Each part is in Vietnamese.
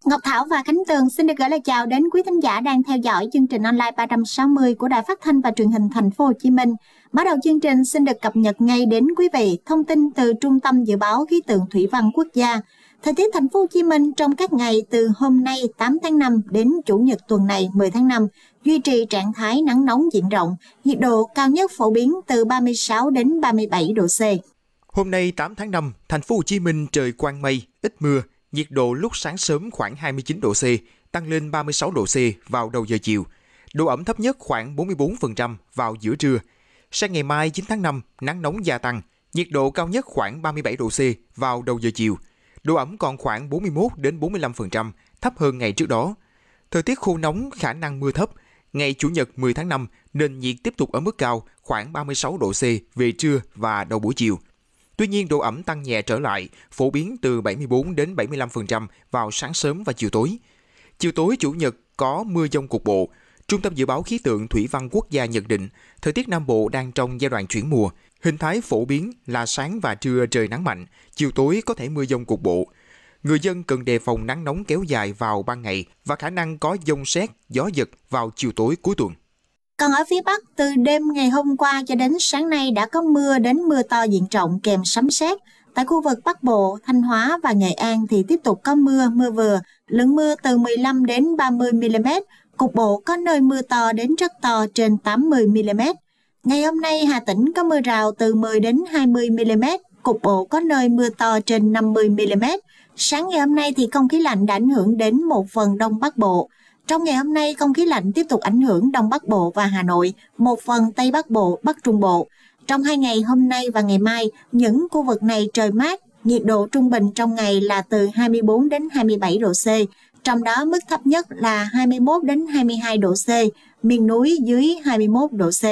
Ngọc Thảo và Khánh Tường xin được gửi lời chào đến quý thính giả đang theo dõi chương trình online 360 của Đài Phát thanh và Truyền hình Thành phố Hồ Chí Minh. Mở đầu chương trình xin được cập nhật ngay đến quý vị thông tin từ Trung tâm Dự báo Khí tượng Thủy văn Quốc gia. Thời tiết Thành phố Hồ Chí Minh trong các ngày từ hôm nay 8 tháng 5 đến Chủ nhật tuần này 10 tháng 5 duy trì trạng thái nắng nóng diện rộng, nhiệt độ cao nhất phổ biến từ 36 đến 37 độ C. Hôm nay 8 tháng 5, Thành phố Hồ Chí Minh trời quang mây, ít mưa, nhiệt độ lúc sáng sớm khoảng 29 độ C, tăng lên 36 độ C vào đầu giờ chiều. Độ ẩm thấp nhất khoảng 44% vào giữa trưa. Sang ngày mai 9 tháng 5, nắng nóng gia tăng, nhiệt độ cao nhất khoảng 37 độ C vào đầu giờ chiều. Độ ẩm còn khoảng 41 đến 45%, thấp hơn ngày trước đó. Thời tiết khô nóng, khả năng mưa thấp. Ngày Chủ nhật 10 tháng 5, nền nhiệt tiếp tục ở mức cao khoảng 36 độ C về trưa và đầu buổi chiều. Tuy nhiên, độ ẩm tăng nhẹ trở lại, phổ biến từ 74 đến 75% vào sáng sớm và chiều tối. Chiều tối Chủ nhật có mưa dông cục bộ. Trung tâm Dự báo Khí tượng Thủy văn Quốc gia nhận định, thời tiết Nam Bộ đang trong giai đoạn chuyển mùa. Hình thái phổ biến là sáng và trưa trời nắng mạnh, chiều tối có thể mưa dông cục bộ. Người dân cần đề phòng nắng nóng kéo dài vào ban ngày và khả năng có dông sét, gió giật vào chiều tối cuối tuần. Còn ở phía Bắc, từ đêm ngày hôm qua cho đến sáng nay đã có mưa đến mưa to diện rộng kèm sấm sét. Tại khu vực Bắc Bộ, Thanh Hóa và Nghệ An thì tiếp tục có mưa, mưa vừa, lượng mưa từ 15 đến 30 mm, cục bộ có nơi mưa to đến rất to trên 80 mm. Ngày hôm nay Hà Tĩnh có mưa rào từ 10 đến 20 mm, cục bộ có nơi mưa to trên 50 mm. Sáng ngày hôm nay thì không khí lạnh đã ảnh hưởng đến một phần Đông Bắc Bộ. Trong ngày hôm nay, không khí lạnh tiếp tục ảnh hưởng Đông Bắc Bộ và Hà Nội, một phần Tây Bắc Bộ, Bắc Trung Bộ. Trong 2 ngày hôm nay và ngày mai, những khu vực này trời mát, nhiệt độ trung bình trong ngày là từ 24 đến 27 độ C, trong đó mức thấp nhất là 21 đến 22 độ C, miền núi dưới 21 độ C.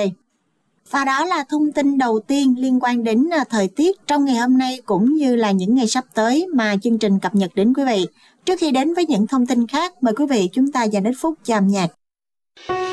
Và đó là thông tin đầu tiên liên quan đến thời tiết trong ngày hôm nay cũng như là những ngày sắp tới mà chương trình cập nhật đến quý vị. Trước khi đến với những thông tin khác, mời quý vị chúng ta dành ít phút cho âm nhạc.